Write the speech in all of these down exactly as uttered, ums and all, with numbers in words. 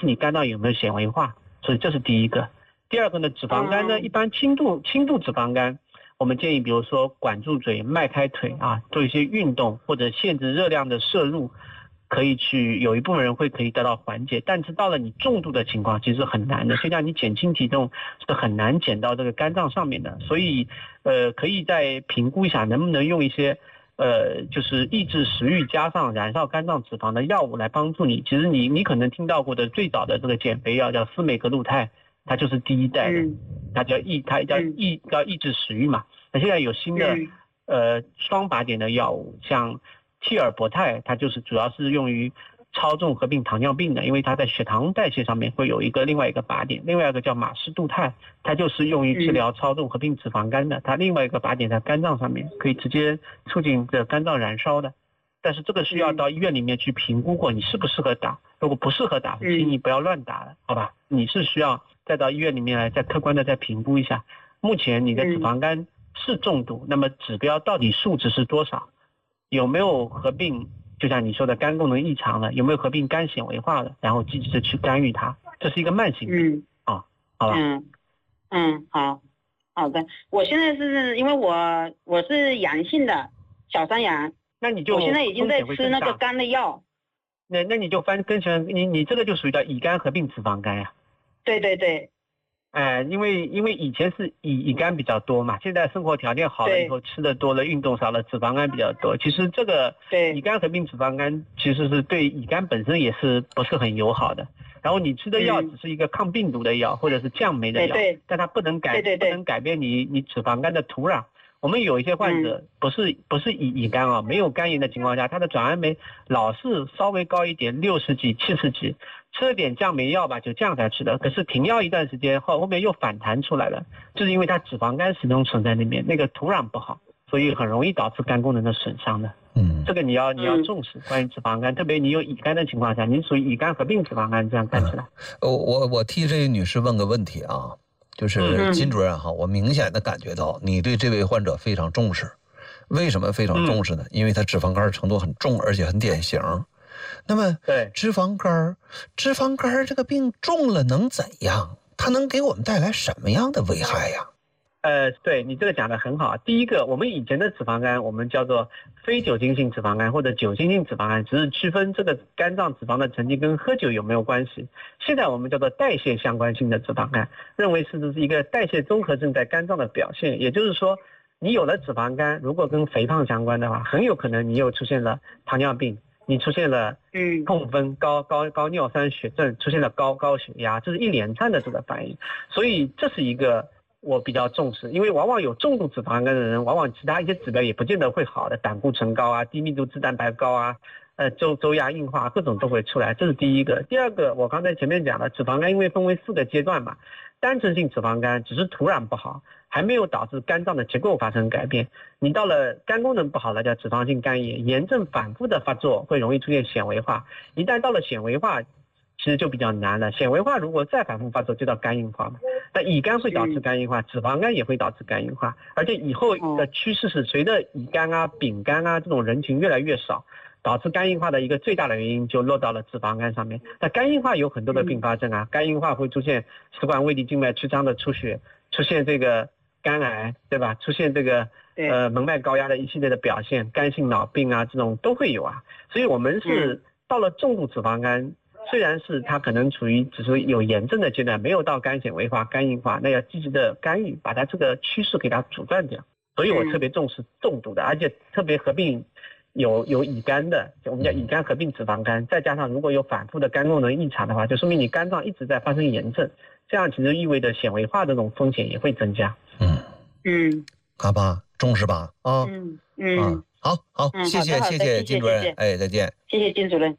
是你肝脏有没有纤维化，所以这是第一个。第二个呢，脂肪肝呢，一般轻度轻度脂肪肝，我们建议比如说管住嘴、迈开腿啊，做一些运动或者限制热量的摄入，可以去有一部分人会可以得到缓解。但是到了你重度的情况，其实很难的，就像你减轻体重是很难减到这个肝脏上面的，所以呃，可以再评估一下能不能用一些呃，就是抑制食欲加上燃烧肝脏脂肪的药物来帮助你。其实你你可能听到过的最早的这个减肥药叫司美格路肽，它就是第一代的，它叫抑它叫抑叫抑制食欲嘛。那现在有新的呃双靶点的药物，像替尔博泰，它就是主要是用于超重合并糖尿病的，因为它在血糖代谢上面会有一个另外一个靶点。另外一个叫马士杜肽，它就是用于治疗超重合并脂肪肝的，它另外一个靶点在肝脏上面，可以直接促进这肝脏燃烧的。但是这个需要到医院里面去评估过你适不适合打，如果不适合打，建议不要乱打了，好吧？你是需要再到医院里面来再客观的再评估一下，目前你的脂肪肝是重度，那么指标到底数值是多少，有没有合并就像你说的肝功能异常了，有没有合并肝纤维化了，然后积极的去干预它，这是一个慢性病。嗯啊，好吧。 嗯嗯，好好的。我现在是因为我我是阳性的小山羊， 那你就我现在已经在吃那个肝的药。 那那你就翻跟前，你你这个就属于叫乙肝合并脂肪肝呀。 对对对。 哎、呃，因为因为以前是乙乙肝比较多嘛，现在生活条件好了以后，吃的多了，运动少了，脂肪肝比较多。其实这个乙肝合并脂肪肝其实是对乙肝本身也是不是很友好的。然后你吃的药只是一个抗病毒的药、嗯、或者是降酶的药， 对对， 但它不能改对对对不能改变你你脂肪肝的土壤。我们有一些患者不是不是乙乙肝啊，没有肝炎的情况下，他的转氨酶老是稍微高一点，六十几、七十几，吃了点降酶药吧，就降下去了。可是停药一段时间后，后面又反弹出来了，就是因为它脂肪肝始终存在那边，那个土壤不好，所以很容易导致肝功能的损伤的。嗯，这个你要你要重视关于脂肪肝，特别你有乙肝的情况下，你属于乙肝合并脂肪肝，这样看起来。 嗯、我我替这位女士问个问题啊。就是金主任哈，我明显的感觉到你对这位患者非常重视。为什么非常重视呢？因为他脂肪肝程度很重，而且很典型。那么， 对脂肪肝，脂肪肝这个病重了能怎样？它能给我们带来什么样的危害呀？ 呃，对你这个讲的很好。第一个，我们以前的脂肪肝我们叫做非酒精性脂肪肝或者酒精性脂肪肝，只是区分这个肝脏脂肪的沉积跟喝酒有没有关系。现在我们叫做代谢相关性的脂肪肝，认为是是一个代谢综合症在肝脏的表现。也就是说，你有了脂肪肝，如果跟肥胖相关的话，很有可能你又出现了糖尿病，你出现了痛风、高高高尿酸血症，出现了高高血压，这是一连串的这个反应。所以这是一个我比较重视，因为往往有重度脂肪肝的人，往往其他一些指标也不见得会好的，胆固醇高啊，低密度脂蛋白高啊，呃，周周压硬化，各种都会出来，这是第一个。第二个，我刚才前面讲了，脂肪肝因为分为四个阶段嘛，单纯性脂肪肝只是土壤不好，还没有导致肝脏的结构发生改变。你到了肝功能不好了，叫脂肪性肝炎，炎症反复的发作，会容易出现纤维化。一旦到了纤维化，其实就比较难了。纤维化如果再反复发作，就叫肝硬化嘛。那乙肝会导致肝硬化，脂肪肝也会导致肝硬化，而且以后的趋势是随着乙肝啊、丙肝啊这种人群越来越少，导致肝硬化的一个最大的原因就落到了脂肪肝上面。那肝硬化有很多的并发症啊，肝硬化会出现食管胃里静脉曲张的出血，出现这个肝癌，对吧？出现这个呃门脉高压的一系列的表现，肝性脑病啊这种都会有啊。所以我们是到了重度脂肪肝，虽然是它可能处于只是有炎症的阶段，没有到肝纤维化、肝硬化，那要积极的干预，把它这个趋势给它阻断掉。所以我特别重视重度的，而且特别合并有有乙肝的，我们叫乙肝合并脂肪肝，再加上如果有反复的肝功能异常的话，就说明你肝脏一直在发生炎症，这样其实意味着纤维化的这种风险也会增加。 嗯嗯， 好吧，重视吧啊。 嗯嗯、 啊，好好， 嗯、 谢谢谢谢金主任，哎，再见。 谢谢金主任。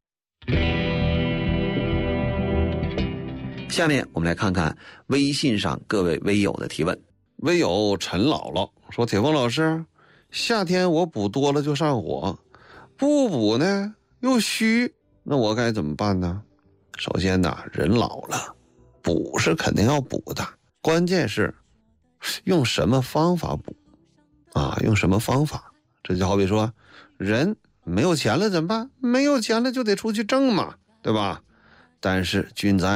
下面我们来看看微信上各位微友的提问。 微友陈姥姥说：铁峰老师，夏天我补多了就上火，不补呢又虚，那我该怎么办呢？首先呢，人老了补是肯定要补的，关键是用什么方法补啊？用什么方法？这就好比说人没有钱了怎么办？没有钱了就得出去挣嘛，对吧？但是君子爱